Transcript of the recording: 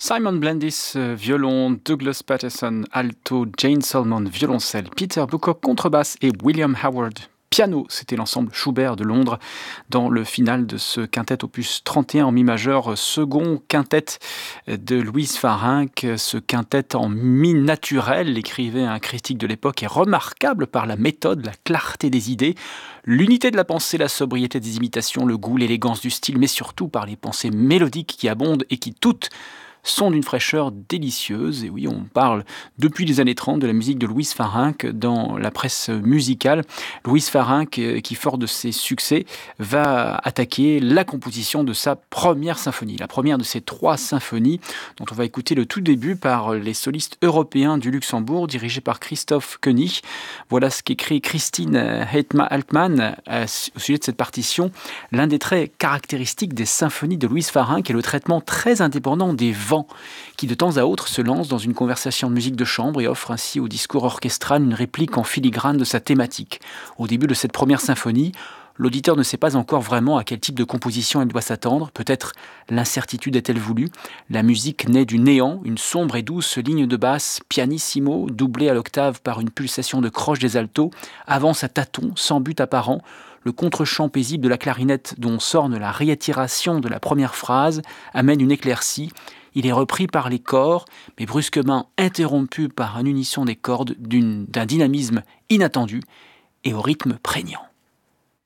Simon Blandis, violon, Douglas Patterson, alto, Jane Solomon, violoncelle, Peter Bucock, contrebasse et William Howard, piano. C'était l'ensemble Schubert de Londres dans le final de ce quintet opus 31 en mi majeur, second quintet de Louise Farinck. Ce quintet en mi naturel, écrivait un critique de l'époque, est remarquable par la méthode, la clarté des idées, l'unité de la pensée, la sobriété des imitations, le goût, l'élégance du style, mais surtout par les pensées mélodiques qui abondent et qui toutes sont d'une fraîcheur délicieuse. Et oui, on parle depuis les années 30 de la musique de Louise Farinck dans la presse musicale. Louise Farinck, qui fort de ses succès, va attaquer la composition de sa première symphonie, la première de ces 3 symphonies dont on va écouter le tout début par les solistes européens du Luxembourg, dirigés par Christoph Koenig. Voilà ce qu'écrit Christine Altmann au sujet de cette partition. L'un des traits caractéristiques des symphonies de Louise Farinck est le traitement très indépendant des vents, qui de temps à autre se lance dans une conversation de musique de chambre et offre ainsi au discours orchestral une réplique en filigrane de sa thématique. Au début de cette première symphonie, l'auditeur ne sait pas encore vraiment à quel type de composition il doit s'attendre. Peut-être l'incertitude est-elle voulue. La musique naît du néant, une sombre et douce ligne de basse, pianissimo, doublée à l'octave par une pulsation de croche des altos, avance à tâtons, sans but apparent. Le contre-champ paisible de la clarinette dont s'orne la réitération de la première phrase amène une éclaircie. Il est repris par les corps, mais brusquement interrompu par un unisson des cordes d'un dynamisme inattendu et au rythme prégnant.